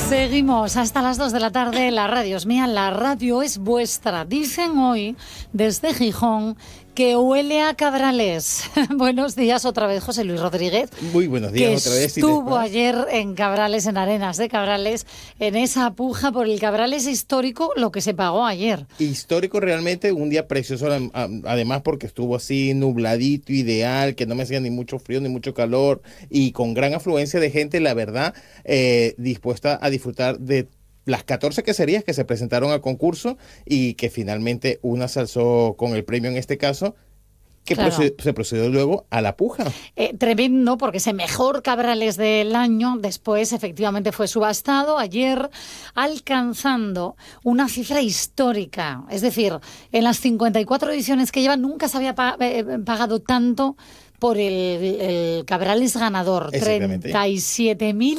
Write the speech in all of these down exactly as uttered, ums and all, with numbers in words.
Seguimos hasta las dos de la tarde. La radio es mía, la radio es vuestra. Dicen hoy desde Gijón que huele a Cabrales. Buenos días otra vez, José Luis Rodríguez. Muy buenos días que otra vez. Estuvo ayer en Cabrales, en Arenas de Cabrales, en esa puja por el Cabrales histórico, lo que se pagó ayer. Histórico realmente, un día precioso, además porque estuvo así nubladito, ideal, que no me hacía ni mucho frío ni mucho calor, y con gran afluencia de gente, la verdad, eh, dispuesta a disfrutar de las catorce queserías que se presentaron al concurso y que finalmente una se alzó con el premio en este caso, que claro. proced- se procedió luego a la puja. Eh, tremendo, porque ese mejor Cabrales del año después efectivamente fue subastado ayer, alcanzando una cifra histórica. Es decir, en las cincuenta y cuatro ediciones que lleva nunca se había pa- eh, pagado tanto por el, el Cabrales ganador, treinta y siete mil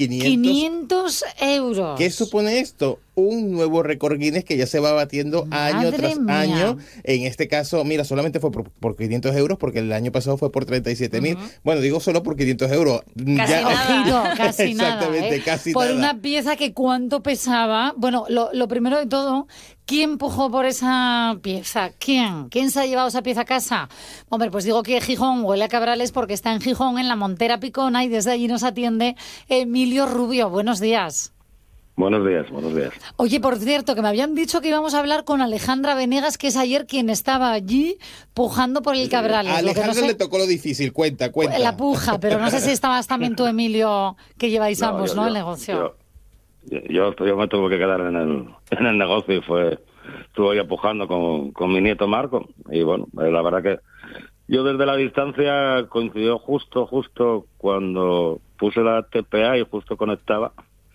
quinientos euros. ¿Qué supone esto? Un nuevo récord Guinness que ya se va batiendo Madre año tras mía. año. En este caso, mira, solamente fue por, por quinientos euros, porque el año pasado fue por treinta y siete mil. Uh-huh. Bueno, digo solo por quinientos euros. Casi ya... nada. Casi Exactamente, nada, ¿eh? casi por nada. una pieza que cuánto pesaba. Bueno, lo, lo primero de todo, ¿quién pujó por esa pieza? ¿Quién? ¿Quién se ha llevado esa pieza a casa? Hombre, pues digo que Gijón huele a Cabrales porque está en Gijón, en la Montera Picona, y desde allí nos atiende Emilio Rubio. Buenos días. Buenos días, buenos días. Oye, por cierto, que me habían dicho que íbamos a hablar con Alejandra Venegas, que es ayer quien estaba allí pujando por el Cabrales. A Alejandra no sé... le tocó lo difícil, cuenta, cuenta. La puja, pero no sé si estabas también tú, Emilio, que lleváis no, ambos, yo, ¿no? Yo, el negocio. Yo, yo, yo me tuve que quedar en el, en el negocio y fue, estuve ya pujando con, con mi nieto Marco. Y bueno, la verdad que yo desde la distancia coincidió justo, justo cuando puse la T P A y justo conectaba.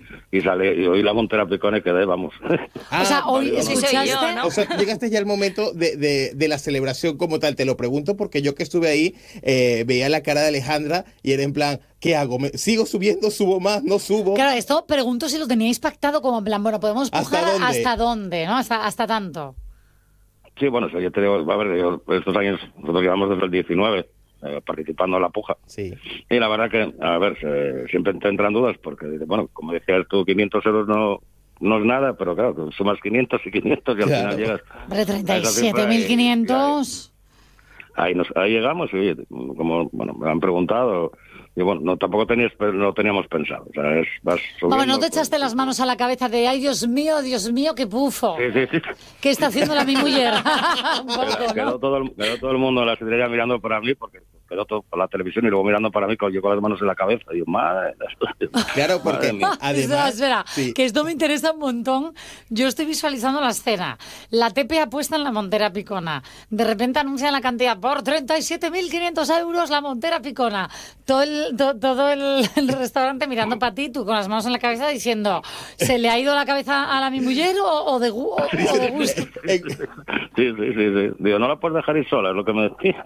Y salí, y oí la Montera Picona y quedé, vamos. Ah, o sea, hoy vale, escuchaste, yo, ¿no? O sea, llegaste ya al momento de, de, de la celebración como tal. Te lo pregunto porque yo que estuve ahí, eh, veía la cara de Alejandra y era en plan, ¿qué hago? ¿Me sigo subiendo? ¿Subo más? ¿No subo? Claro, esto pregunto si lo teníais pactado como en plan, bueno, podemos pujar ¿hasta dónde? ¿Hasta dónde? ¿No? Hasta, hasta tanto. Sí, bueno, yo te digo, a ver, yo, estos años nosotros llevamos desde el diecinueve. Eh, participando en la puja. Sí. Y la verdad que, a ver, se, siempre te entran dudas porque, bueno, como decías tú, quinientos euros no no es nada, pero claro, sumas quinientos y quinientos y al claro. final llegas... Hombre, treinta y siete mil quinientos... Ahí, nos, ahí llegamos y, como, bueno, me han preguntado... Y bueno, no, tampoco tenías, no teníamos pensado. O sea, es, vas subiendo, Vamos, no te pues, echaste las manos a la cabeza de, ay, Dios mío, Dios mío, qué pufo. Sí, sí, sí. ¿Qué está haciendo la mi mujer? Un poco, quedó, quedó, ¿no? todo el, quedó todo el mundo en la sidrería mirando para mí, porque quedó todo por la televisión y luego mirando para mí, con, yo con las manos en la cabeza. Y yo, madre... Claro, porque madre además... Espera, espera, sí. que esto me interesa un montón. Yo estoy visualizando la escena. La T P A puesta en la Montera Picona. De repente anuncian la cantidad por treinta y siete mil quinientos euros la Montera Picona. Todo el, to, todo el, el restaurante mirando para ti, tú con las manos en la cabeza diciendo, ¿se le ha ido la cabeza a la mi mujer o, o, de, o, o de gusto? Sí, sí, sí, sí. Digo, no la puedes dejar ir sola, es lo que me decía.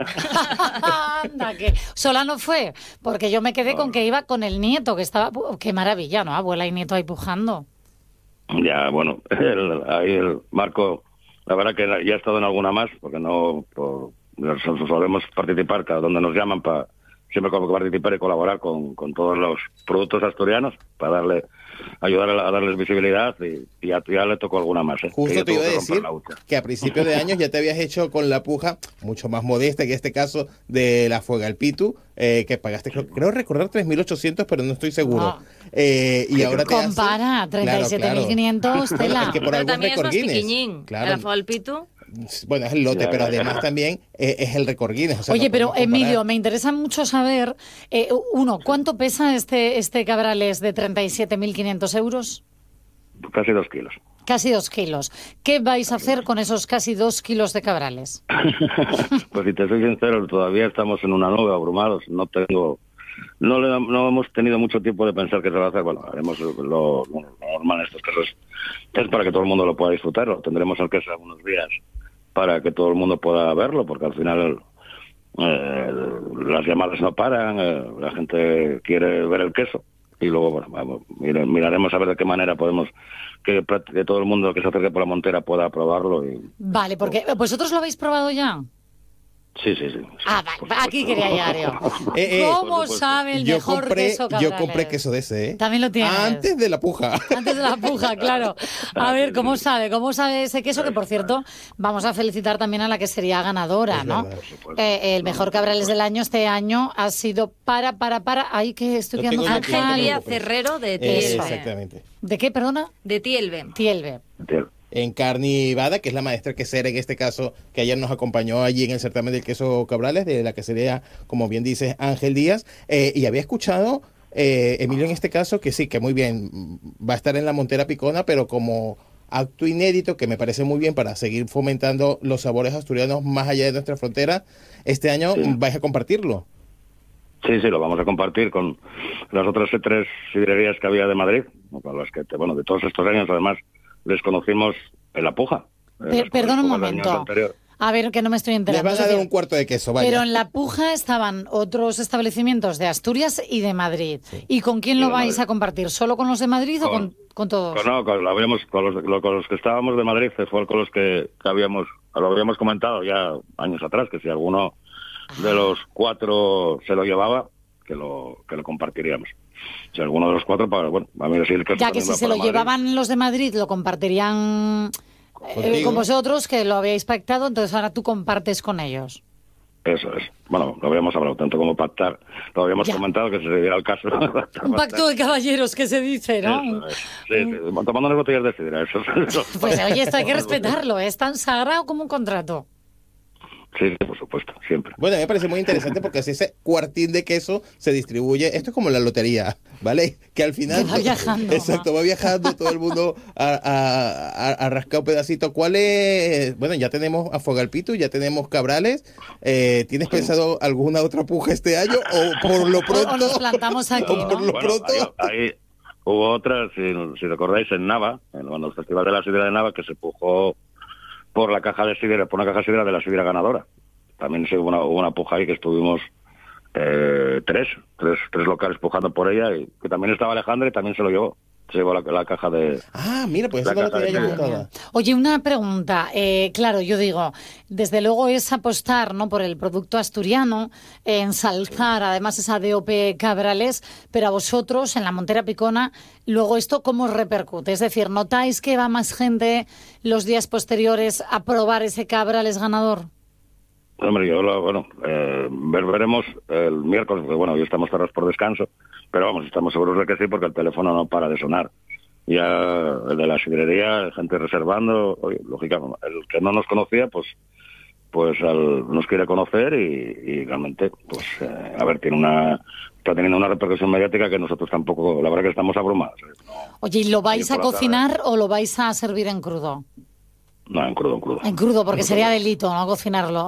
Anda, que sola no fue, porque yo me quedé no. con que iba con el nieto, que estaba... Qué maravilla, ¿no? Abuela y nieto ahí pujando. Ya, bueno, el, ahí el Marco, la verdad que ya ha estado en alguna más, porque no... Por, solemos participar cada donde nos llaman para... Siempre como que participar y colaborar con, con todos los productos asturianos para darle ayudar a, a darles visibilidad y, y ya, ya le tocó alguna más. ¿eh? Justo te iba a decir que a principios de años ya te habías hecho con la puja mucho más modesta, que este caso de la Fuega al Pitu, eh, que pagaste, creo, creo recordar tres mil ochocientos, pero no estoy seguro. No. Eh, y sí, ahora te compara, treinta y siete mil quinientos, claro, tela. Es que por pero algún también es más Guinness, piquiñín, claro. la Fuega al Pitu. Bueno, es el lote, ya, pero ya, además ya. también eh, es el récord Guinness. O sea, Oye, no pero Emilio, comparar. me interesa mucho saber, eh, uno, ¿cuánto pesa este este Cabrales de treinta y siete mil quinientos euros? Casi dos kilos. Casi dos kilos. ¿Qué vais a hacer con esos casi dos kilos de Cabrales? Pues si te soy sincero, todavía estamos en una nube, abrumados. No tengo... No, le, no hemos tenido mucho tiempo de pensar qué se va a hacer. Bueno, haremos lo, lo, lo normal en estos casos. Es para que todo el mundo lo pueda disfrutar. Lo tendremos al queso algunos días para que todo el mundo pueda verlo, porque al final eh, las llamadas no paran, eh, la gente quiere ver el queso. Y luego, bueno, vamos, miraremos a ver de qué manera podemos que, que todo el mundo que se acerque por la Montera pueda probarlo. Y, vale, porque ¿vosotros lo habéis probado ya? Sí, sí, sí. Ah, vale, aquí quería llegar yo. Eh, eh, ¿Cómo sabe el yo mejor compré, queso yo Cabrales? compré queso de ese, ¿eh? También lo tienes. Antes de la puja. Antes de la puja, claro. A ver, ¿cómo sabe? ¿Cómo sabe ese queso? Que, por cierto, vamos a felicitar también a la que sería ganadora, Es ¿no? verdad. Eh, el mejor Cabrales del año este año ha sido para, para, para... Ay, que estoy Lo quedando tengo yo aquí, fatal. no te Ángel Díaz preocupes. Herrero de Eh, Tielve. exactamente. ¿De qué, perdona? De Tielve. Tielve. Tío. En Carnivada, que es la maestra quesera en este caso, que ayer nos acompañó allí en el certamen del queso Cabrales, de la quesería, como bien dices, Ángel Díaz, eh, y había escuchado, eh, Emilio en este caso, que sí, que muy bien, va a estar en la Montera Picona, pero como acto inédito, que me parece muy bien para seguir fomentando los sabores asturianos más allá de nuestra frontera, este año Sí. vais a compartirlo. Sí, sí, lo vamos a compartir con las otras tres sidrerías que había de Madrid, con las que, bueno, de todos estos años, además, les conocimos en la puja. Per- perdona un momento. Anterior. A ver, que no me estoy Les enterando. van Es a dar decir, un cuarto de queso, vaya. pero en la puja estaban otros establecimientos de Asturias y de Madrid. ¿Y con quién Y lo de vais Madrid. a compartir? ¿Solo con los de Madrid o Con- con, con todos? Con, no, con, lo habíamos, con, los, lo- con los que estábamos de Madrid, fue con los que, que habíamos, lo habíamos comentado ya años atrás, que si alguno de los cuatro se lo llevaba, que lo, que lo compartiríamos. Si alguno de los cuatro, para, bueno, a mí decir que Ya que si se lo llevaban los de Madrid, lo compartirían eh, Contigo. con vosotros, que lo habíais pactado, entonces ahora tú compartes con ellos. Eso es. Bueno, lo habíamos hablado tanto como pactar. Lo habíamos Ya. comentado que si se diera el caso. Un pacto de caballeros que se dice, ¿no? Eso es. Sí, sí, tomando unas botellas de sidra. Eso, eso. Pues oye, esto hay que respetarlo, es tan sagrado como un contrato. Sí, sí, por supuesto, siempre. Bueno, a mí me parece muy interesante porque así ese cuartín de queso se distribuye. Esto es como la lotería, ¿vale? Que al final. Que va viajando, Exacto, ¿no? va viajando todo el mundo a, a, a, a rascar un pedacito. ¿Cuál es? Bueno, ya tenemos a Fogalpitu, ya tenemos Cabrales. Eh, ¿Tienes pensado alguna otra puja este año? ¿O por lo O, pronto? o nos plantamos aquí, o por ¿no? lo Bueno, pronto. ahí, ahí hubo otra, si, si recordáis, en Nava, en bueno, el Festival de la Sidra de Nava, que se pujó por la caja de sidra, por una caja de sidra de la sidra ganadora. También sí, hubo una, hubo una puja ahí que estuvimos eh, tres, tres, tres locales pujando por ella, y que también estaba Alejandra y también se lo llevó. Se llevó la, la caja de... Ah, mira, pues La eso no lo caja de tenía yo sidra. apuntada. Oye, una pregunta. Eh, claro, yo digo, desde luego es apostar, ¿no?, por el producto asturiano, eh, ensalzar además esa D O P Cabrales, pero a vosotros en la Montera Picona, luego esto ¿cómo os repercute? Es decir, ¿notáis que va más gente los días posteriores a probar ese Cabrales ganador? Hombre, yo lo, bueno, eh, ver- veremos el miércoles, porque bueno, hoy estamos cerrados por descanso, pero vamos, estamos seguros de que sí, porque el teléfono no para de sonar. Ya el de la sidrería, gente reservando, oye, lógicamente, el que no nos conocía, pues pues al- nos quiere conocer y, y realmente, pues, eh, a ver, tiene una está teniendo una repercusión mediática que nosotros tampoco, la verdad que estamos abrumados. ¿eh? No, Oye, ¿y lo vais Sí, a por la cocinar o lo vais a servir en crudo? no, en crudo, en crudo. En crudo, porque sería delito, ¿no?, cocinarlo.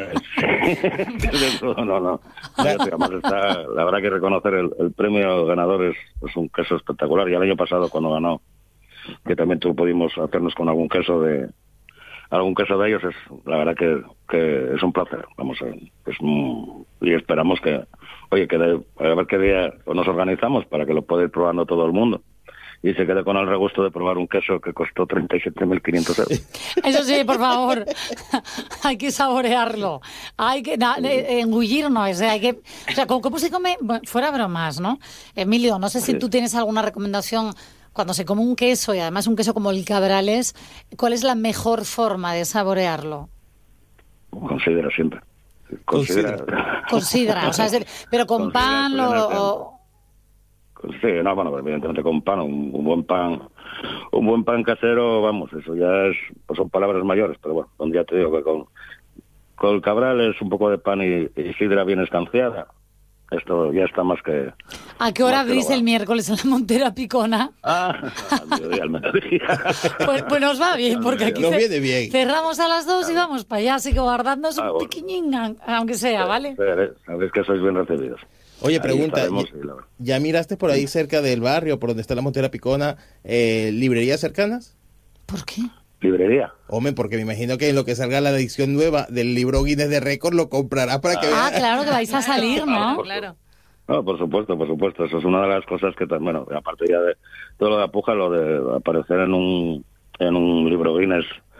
no, no, no. Además está, la verdad que reconocer el, el premio ganador es, es un queso espectacular. Y el año pasado cuando ganó, que también tu, pudimos hacernos con algún queso de algún queso de ellos, es la verdad que, que es un placer. Vamos a ver, es un- y esperamos que, oye, que de- a ver qué día nos organizamos para que lo pueda ir probando todo el mundo. Y se quede con el regusto de probar un queso que costó treinta y siete mil quinientos euros. Eso sí, por favor, hay que saborearlo, hay que na- eh, engullirnos, eh, hay que, o sea, ¿cómo, cómo se come? Bueno, fuera bromas, ¿no? Emilio, no sé si Sí. tú tienes alguna recomendación cuando se come un queso y además un queso como el Cabrales, ¿cuál es la mejor forma de saborearlo? Considera siempre. Considera. Con sidra, o sea, es de- pero con Con sidra, pan pues, o, en el- o- Sí, no, bueno, evidentemente con pan, un, un buen pan, un buen pan casero, vamos, eso ya es, pues son palabras mayores, pero bueno, un día te digo que con, con el Cabral es un poco de pan y, y sidra bien escanciada. Esto ya está más que... ¿a qué hora más que abrís logrado. el miércoles en la Montera Picona? Ah, al mediodía, al mediodía. Pues, pues nos va bien, porque aquí Nos ce- viene bien. cerramos a las dos y vamos para allá, así que guardadnos Ah, un bueno. piquiñín, aunque sea, ¿vale? Sabéis- Sabéis que sois bien recibidos. Oye, Ahí pregunta, estaremos ¿ya, y la verdad. ya miraste por ahí cerca del barrio, por donde está la Montera Picona, eh, librerías cercanas? ¿Por qué? Librería. Hombre, porque me imagino que en lo que salga la edición nueva del libro Guinness de Récord lo comprarás para que Ah, veas. claro que vais a salir, ¿no? Claro. No, por supuesto, por supuesto. Eso es una de las cosas que, tam- bueno, aparte ya de todo lo de Apuja, lo de aparecer en un, en un libro Guinness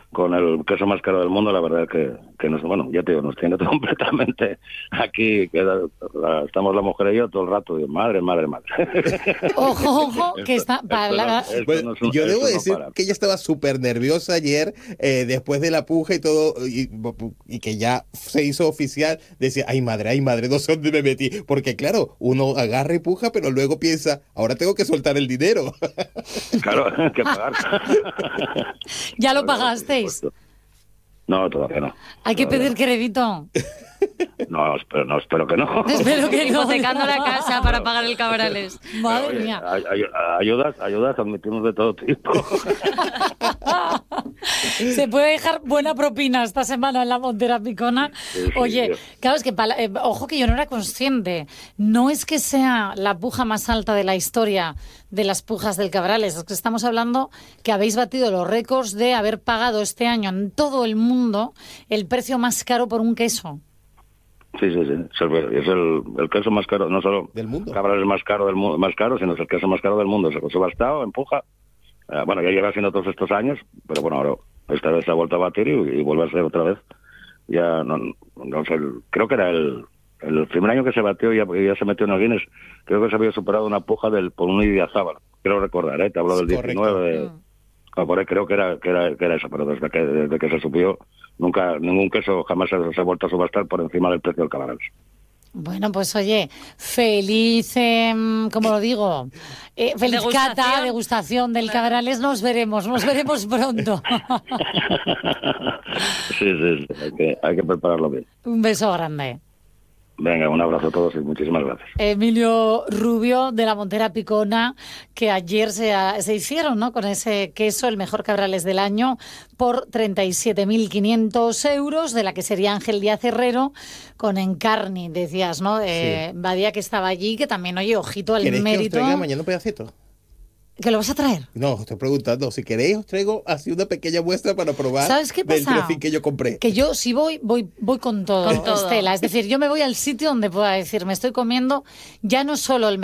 con el queso más caro del mundo, la verdad que, que nos, bueno, ya te digo, nos tiene completamente aquí, que la, la, estamos la mujer y yo todo el rato, digo, madre, madre, madre. Ojo, ojo, que Esto- está... para esto no- la- esto Bueno, no es un- yo debo esto no decir para. que ella estaba súper nerviosa ayer, eh, después de la puja y todo, y, y que ya se hizo oficial. Decía, ay madre, ay madre, no sé dónde me metí. Porque claro, uno agarra y puja, pero luego piensa, ahora tengo que soltar el dinero. Claro, hay que pagar. ¿Ya lo Claro, pagasteis? por supuesto. No, todavía no. Hay que Todavía pedir crédito. No, espero, no, espero que no. Espero que no. Hipotecando la casa para pagar el Cabrales. Madre Oye, mía. ay- ay- ayudas, ayudas, admitimos de todo tipo. Se puede dejar buena propina esta semana en la Montera Picona. Sí, sí, Oye, yo- claro, es que, pala- eh, ojo que yo no era consciente. No es que sea la puja más alta de la historia de las pujas del Cabrales. Es que estamos hablando que habéis batido los récords de haber pagado este año en todo el mundo el precio más caro por un queso. Sí, sí, sí. Es el, es el, el queso más caro, no solo Del mundo. Cabral es más caro del mundo, más caro, sino es el queso más caro del mundo. Se ha subastado, empuja. Eh, bueno, ya lleva siendo todos estos años, pero bueno, ahora esta vez se ha vuelto a batir y, y vuelve a ser otra vez. Ya no, no sé, el- creo que era el, el primer año que se batió y ya, y ya se metió en el Guinness. Creo que se había superado una puja del por un Idiazábal. Creo recordar, ¿eh? Te hablo del Correcto. diecinueve. De, Mm. ah, por ahí creo que era, que era que era eso, pero desde que desde que se subió nunca ningún queso jamás se, se ha vuelto a subastar por encima del precio del Cabrales. Bueno, pues oye, feliz, eh, ¿cómo lo digo? Eh, feliz Degustación. cata, degustación del Cabrales. Nos veremos, nos veremos pronto. Sí, sí, sí, hay que, hay que prepararlo bien. Un beso grande. Venga, un abrazo a todos y muchísimas gracias. Emilio Rubio de la Montera Picona, que ayer se, se hicieron, ¿no?, con ese queso, el mejor Cabrales del año, por treinta y siete mil quinientos euros, de la que sería Ángel Díaz Herrero, con Encarni, decías, ¿no? Eh, Badía, que estaba allí, que también, oye, ojito al ¿Queréis que os mérito. traiga mañana un pedacito? ¿Que lo vas a traer? No, os estoy preguntando. Si queréis, os traigo así una pequeña muestra para probar ¿Sabes qué del pasa? trocín que yo compré. Que yo, si voy, voy, voy con todo, Con todo. Estela. Es decir, yo me voy al sitio donde pueda decir, me estoy comiendo ya no solo el